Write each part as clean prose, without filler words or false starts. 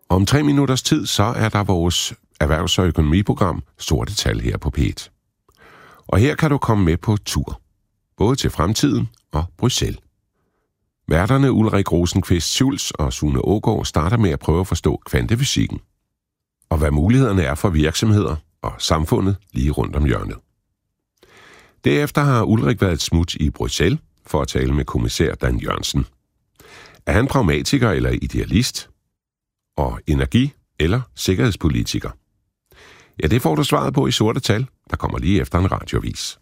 Om 3 minutters tid, så er der vores erhvervs- og økonomiprogram Sorte Tal her på P1. Og her kan du komme med på tur, både til fremtiden og Bruxelles. Værterne Ulrik Rosenqvist-Schulz og Sune Aagaard starter med at prøve at forstå kvantefysikken, og hvad mulighederne er for virksomheder og samfundet lige rundt om hjørnet. Derefter har Ulrik været et smut i Bruxelles for at tale med kommissær Dan Jørgensen. Er han pragmatiker eller idealist? Og energi- eller sikkerhedspolitiker? Ja, det får du svaret på i Sorte Tal, der kommer lige efter en radioavis.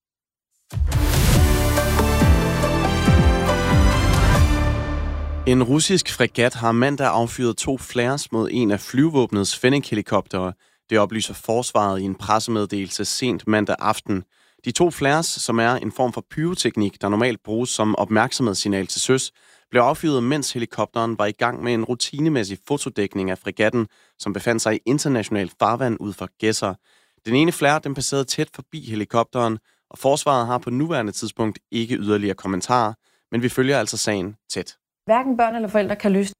En russisk fregat har mandag affyret 2 flares mod en af flyvevåbnets Fennik-helikoptere. Det oplyser forsvaret i en pressemeddelelse sent mandag aften. De 2 flares, som er en form for pyroteknik, der normalt bruges som opmærksomhedssignal til søs, blev affyret, mens helikopteren var i gang med en rutinemæssig fotodækning af fregatten, som befandt sig i international farvand ud for Gedser. Den ene flare, den passerede tæt forbi helikopteren, og forsvaret har på nuværende tidspunkt ikke yderligere kommentarer, men vi følger altså sagen tæt. Hverken børn eller forældre kan løse.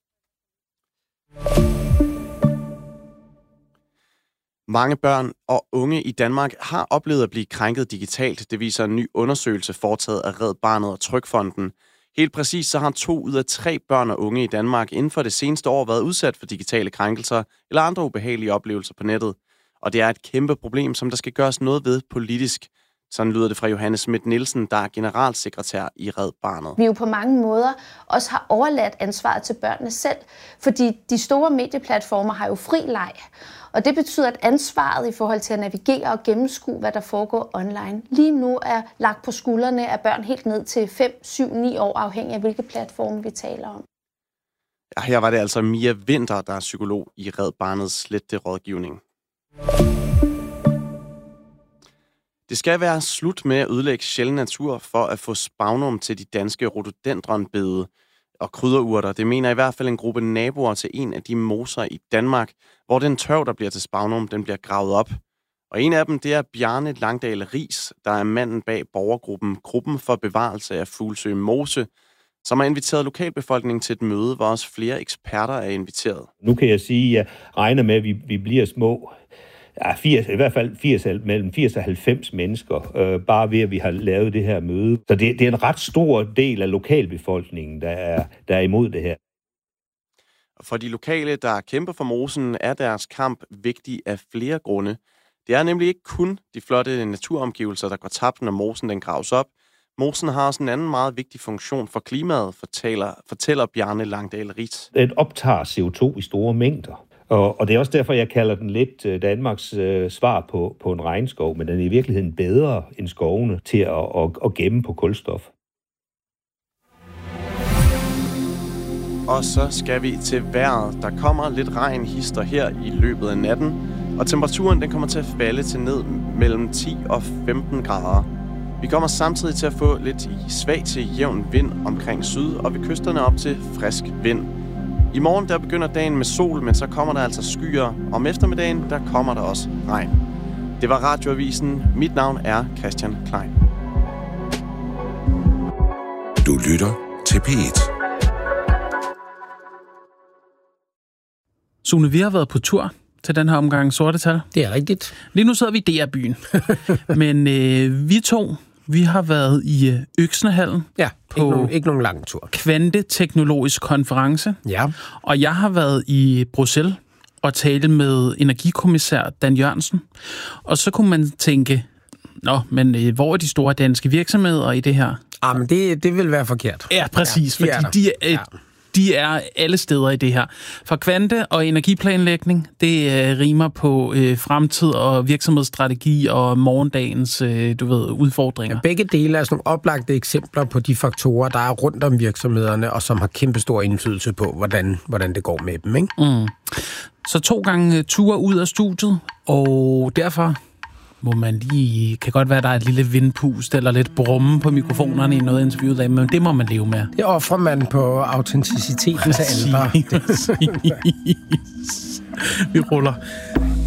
Mange børn og unge i Danmark har oplevet at blive krænket digitalt. Det viser en ny undersøgelse foretaget af Red Barnet og Trygfonden. Helt præcis så har 2 ud af 3 børn og unge i Danmark inden for det seneste år været udsat for digitale krænkelser eller andre ubehagelige oplevelser på nettet. Og det er et kæmpe problem, som der skal gøres noget ved politisk. Sådan lyder det fra Johanne Schmidt Nielsen, der er generalsekretær i Red Barnet. Vi jo på mange måder også har overladt ansvaret til børnene selv, fordi de store medieplatformer har jo fri leg. Og det betyder, at ansvaret i forhold til at navigere og gennemskue, hvad der foregår online, lige nu er lagt på skuldrene af børn helt ned til 5, 7, 9 år, afhængig af hvilke platforme vi taler om. Ja, her var det altså Mia Winther, der er psykolog i Red Barnets sletterådgivning. Det skal være slut med at ødelægge sjælden natur for at få spagnum til de danske rhododendronbede og krydderurter. Det mener i hvert fald en gruppe naboer til en af de moser i Danmark, hvor den tørv, der bliver til spagnum, den bliver gravet op. Og en af dem, det er Bjarne Langdal Riis, der er manden bag borgergruppen Gruppen for Bevarelse af Fuglsø Mose, som har inviteret lokalbefolkningen til et møde, hvor også flere eksperter er inviteret. Nu kan jeg sige, at jeg regner med, at vi bliver små. Ja, 80, i hvert fald mellem 80 og 90 mennesker, bare ved at vi har lavet det her møde. Så det er en ret stor del af lokalbefolkningen, der er imod det her. For de lokale, der kæmper for mosen, er deres kamp vigtig af flere grunde. Det er nemlig ikke kun de flotte naturomgivelser, der går tabt, når mosen den graves op. Mosen har også en anden meget vigtig funktion for klimaet, fortæller Bjarne Langdal Riis. Den optager CO2 i store mængder. Og det er også derfor, jeg kalder den lidt Danmarks svar på en regnskov, men den er i virkeligheden bedre end skovene til at gemme på kulstof. Og så skal vi til vejret. Der kommer lidt regn hister her i løbet af natten, og temperaturen den kommer til at falde til ned mellem 10 og 15 grader. Vi kommer samtidig til at få lidt svag til jævn vind omkring syd, og ved kysterne op til frisk vind. I morgen der begynder dagen med sol, men så kommer der altså skyer. Om eftermiddagen der kommer der også regn. Det var Radioavisen. Mit navn er Christian Klein. Du lytter til P1. Sune, vi har været på tur til den her omgang Sorte Tal. Det er rigtigt. Lige nu sidder vi i DR-byen. Men vi har været i Øksnehallen. Ja, på ikke nogen lang tur. Kvanteteknologisk konference. Ja. Og jeg har været i Bruxelles og talt med energikommissær Dan Jørgensen. Og så kunne man tænke, men hvor er de store danske virksomheder i det her? Men det vil være forkert. Ja, præcis. Ja, fordi de er alle steder i det her. For kvante og energiplanlægning, det rimer på fremtid og virksomhedsstrategi og morgendagens udfordringer. Ja, begge dele er sådan nogle oplagte eksempler på de faktorer, der er rundt om virksomhederne, og som har kæmpestor indflydelse på, hvordan det går med dem, ikke? Mm. Så 2 gange ture ud af studiet, og derfor må man lige... Kan godt være, der er et lille vindpust eller lidt brumme på mikrofonerne i noget interviewet af, men det må man leve med. Det offrer man på autenticitetens alter. Vi ruller.